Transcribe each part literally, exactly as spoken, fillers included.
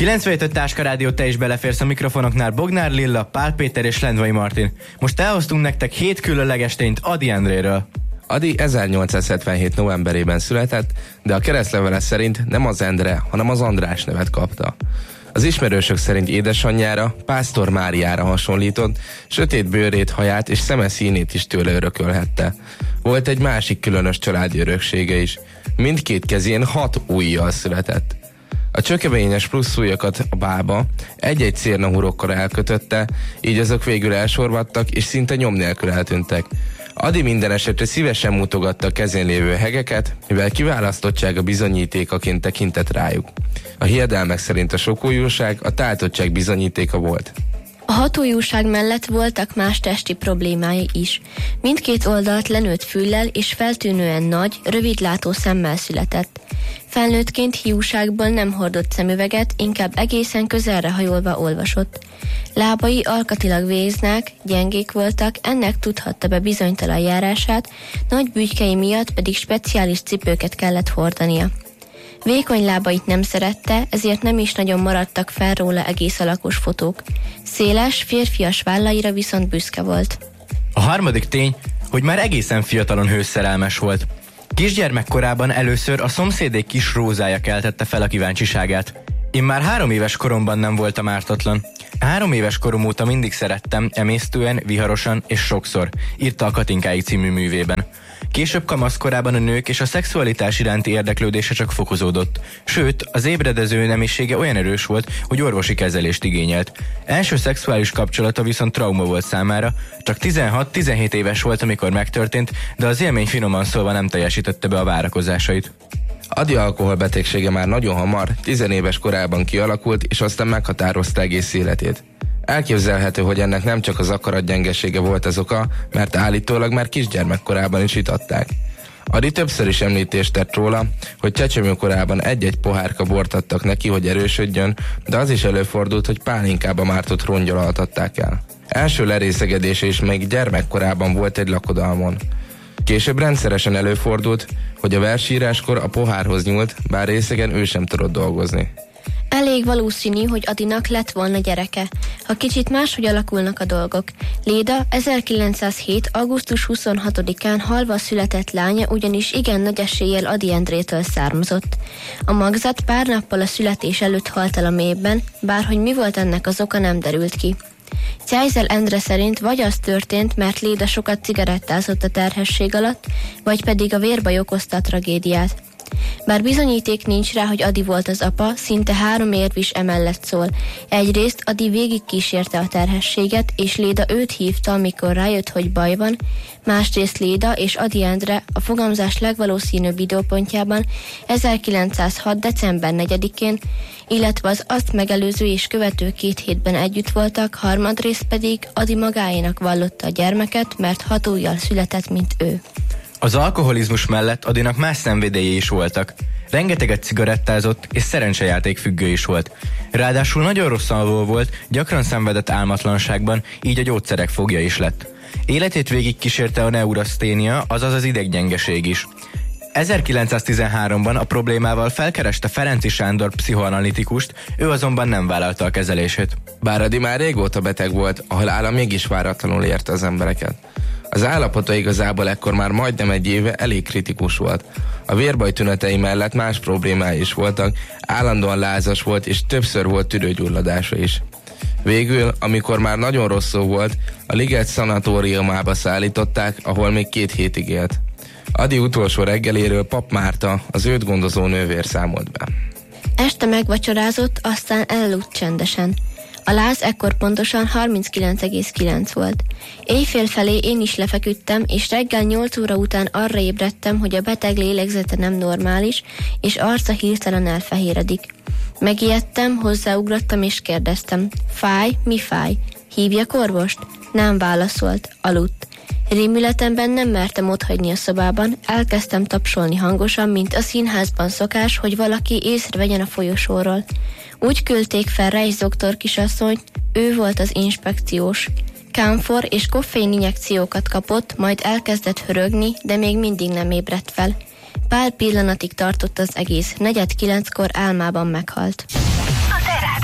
kilencvenöt Táska Rádió, te is beleférsz a mikrofonoknál. Bognár Lilla, Pál Péter és Lendvai Martin. Most elhoztunk nektek hét különleges tényt Ady Endréről. Ady ezernyolcszázhetvenhét novemberében született, de a keresztlevele szerint nem az Endre, hanem az András nevet kapta. Az ismerősök szerint édesanyjára, Pásztor Máriára hasonlított, sötét bőrét, haját és szeme színét is tőle örökölhette. Volt egy másik különös családi öröksége is. Mindkét kezén hat ujjal született. A csökevényes plusz ujjakat a bába egy-egy cérnahúrokkal elkötötte, így azok végül elsorvadtak és szinte nyom nélkül eltűntek. Ady minden esetre szívesen mutogatta a kezén lévő hegeket, mivel kiválasztottsága bizonyítékaként tekintett rájuk. A hiedelmek szerint a sokujjúság a táltottság bizonyítéka volt. A hatójúság mellett voltak más testi problémái is. Mindkét oldalt lenőtt füllel és feltűnően nagy, rövidlátó szemmel született. Felnőttként hiúságból nem hordott szemüveget, inkább egészen közelre hajolva olvasott. Lábai alkatilag véznák, gyengék voltak, ennek tudhatta be bizonytalan járását, nagy bükykei miatt pedig speciális cipőket kellett hordania. Vékony lábait nem szerette, ezért nem is nagyon maradtak fel róla egész alakos fotók. Széles, férfias vállaira viszont büszke volt. A harmadik tény, hogy már egészen fiatalon hőszerelmes volt. Kisgyermekkorában először a szomszédék kis Rózája keltette fel a kíváncsiságát. Én már három éves koromban nem voltam ártatlan. Három éves korom óta mindig szerettem, emésztően, viharosan és sokszor, írta a Katinkái című művében. Később kamaszkorában a nők és a szexualitás iránti érdeklődése csak fokozódott. Sőt, az ébredező nemisége olyan erős volt, hogy orvosi kezelést igényelt. Első szexuális kapcsolata viszont trauma volt számára, csak tizenhat-tizenhét éves volt, amikor megtörtént, de az élmény finoman szólva nem teljesítette be a várakozásait. Ady alkoholbetegsége már nagyon hamar, tizenéves korában kialakult, és aztán meghatározta egész életét. Elképzelhető, hogy ennek nem csak az akaratgyengesége volt az oka, mert állítólag már kisgyermekkorában is itatták. Ady többször is említést tett róla, hogy csecsemőkorában egy-egy pohárka bort adtak neki, hogy erősödjön, de az is előfordult, hogy pálinkába mártott rongyal altatták el. Első lerészegedése is még gyermekkorában volt egy lakodalmon. Később rendszeresen előfordult, hogy a versíráskor a pohárhoz nyúlt, bár részegen ő sem tudott dolgozni. Elég valószínű, hogy Adynak lett volna gyereke, ha kicsit máshogy alakulnak a dolgok. Léda ezerkilencszázhét. augusztus huszonhatodikán halva született lánya ugyanis igen nagy eséllyel Ady Endrétől származott. A magzat pár nappal a születés előtt halt el a mélyben, bárhogy mi volt ennek az oka, nem derült ki. Csájzel Endre szerint vagy az történt, mert Léda sokat cigarettázott a terhesség alatt, vagy pedig a vérbaj okozta a tragédiát. Bár bizonyíték nincs rá, hogy Ady volt az apa, szinte három érv is emellett szól. Egyrészt Ady végig kísérte a terhességet, és Léda őt hívta, amikor rájött, hogy baj van, másrészt Léda és Ady Endre a fogamzás legvalószínűbb időpontjában ezerkilencszázhat. december negyedikén, illetve az azt megelőző és követő két hétben együtt voltak, harmadrészt pedig Ady magáénak vallotta a gyermeket, mert hat ujjal született, mint ő. Az alkoholizmus mellett Adynak más szenvedélyei is voltak. Rengeteget cigarettázott és szerencsejáték függő is volt. Ráadásul nagyon rossz alvó volt, gyakran szenvedett álmatlanságban, így a gyógyszerek fogja is lett. Életét végig kísérte a neuraszténia, azaz az ideggyengeség is. ezerkilencszáztizenháromban a problémával felkereste Ferenczy Sándor pszichoanalitikust, ő azonban nem vállalta a kezelését. Bár Ady már régóta beteg volt, a halála mégis váratlanul érte az embereket. Az állapota igazából ekkor már majdnem egy éve elég kritikus volt. A vérbaj tünetei mellett más problémái is voltak, állandóan lázas volt és többször volt tüdőgyulladása is. Végül, amikor már nagyon rosszul volt, a Liget szanatóriumába szállították, ahol még két hétig élt. Ady utolsó reggeléről Pap Márta, az őt gondozó nővér számolt be. Este megvacsorázott, aztán elaludt csendesen. A láz ekkor pontosan harminckilenc egész kilenc volt. Éjfél felé én is lefeküdtem, és reggel nyolc óra után arra ébredtem, hogy a beteg lélegzete nem normális, és arca hirtelen elfehéredik. Megijedtem, hozzáugrottam és kérdeztem: fáj, mi fáj? Hívjak orvost? Nem válaszolt, aludt. Rémületemben nem mertem otthagyni a szobában, elkezdtem tapsolni hangosan, mint a színházban szokás, hogy valaki észrevegyen a folyosóról. Úgy küldték fel Reis doktor kisasszonyt, ő volt az inspekciós. Kámfor és koffein injekciókat kapott, majd elkezdett hörögni, de még mindig nem ébredt fel. Pár pillanatig tartott az egész, negyed kilenckor álmában meghalt. A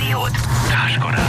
rádiót. Táskora.